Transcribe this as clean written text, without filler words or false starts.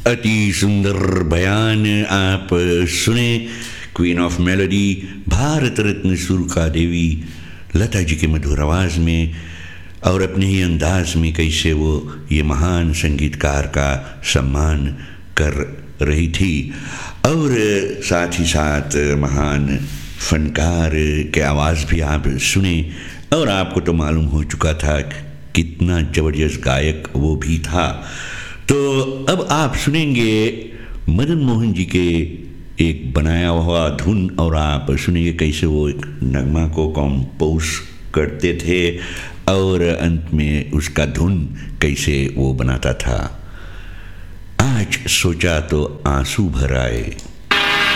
अति सुंदर बयान आप सुने। Queen of melody, Bharat Ratna सुरका देवी लता जी के मधुर आवाज़ में और अपने ही अंदाज में कैसे वो ये महान संगीतकार का सम्मान कर रही थी, और साथ ही साथ महान फनकार के आवाज़ भी आप सुने। और आपको तो मालूम हो चुका था कितना ज़बरदस्त गायक वो भी था। तो अब आप सुनेंगे मदन मोहन जी के एक बनाया हुआ धुन, और आप सुनेंगे कैसे वो एक नगमा को कंपोज करते थे और अंत में उसका धुन कैसे वो बनाता था। आज सोचा तो आंसू भर आए।